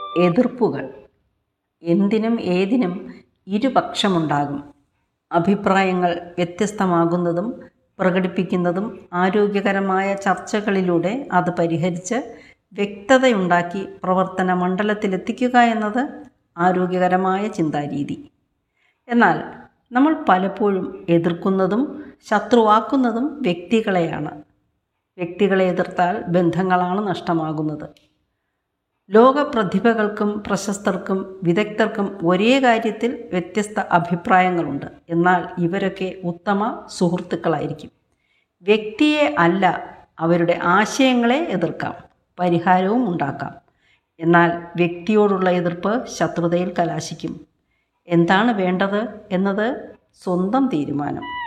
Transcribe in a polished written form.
എതിർപ്പുകൾ. എന്തിനും ഏതിനും ഇരുപക്ഷമുണ്ടാകും. അഭിപ്രായങ്ങൾ വ്യത്യസ്തമാകുന്നതും പ്രകടിപ്പിക്കുന്നതും ആരോഗ്യകരമായ ചർച്ചകളിലൂടെ അത് പരിഹരിച്ച് വ്യക്തതയുണ്ടാക്കി പ്രവർത്തന മണ്ഡലത്തിലെത്തിക്കുക എന്നത് ആരോഗ്യകരമായ ചിന്താരീതി. എന്നാൽ നമ്മൾ പലപ്പോഴും എതിർക്കുന്നതും ശത്രുവാക്കുന്നതും വ്യക്തികളെയാണ്. വ്യക്തികളെ എതിർത്താൽ ബന്ധങ്ങളാണ് നഷ്ടമാകുന്നത്. ലോക പ്രതിഭകൾക്കും പ്രശസ്തർക്കും വിദഗ്ധർക്കും ഒരേ കാര്യത്തിൽ വ്യത്യസ്ത അഭിപ്രായങ്ങളുണ്ട്. എന്നാൽ ഇവരൊക്കെ ഉത്തമ സുഹൃത്തുക്കളായിരിക്കും. വ്യക്തിയെ അല്ല, അവരുടെ ആശയങ്ങളെ എതിർക്കാം, പരിഹാരവും ഉണ്ടാക്കാം. എന്നാൽ വ്യക്തിയോടുള്ള എതിർപ്പ് ശത്രുതയിൽ കലാശിക്കും. എന്താണ് വേണ്ടത് എന്നത് സ്വന്തം തീരുമാനം.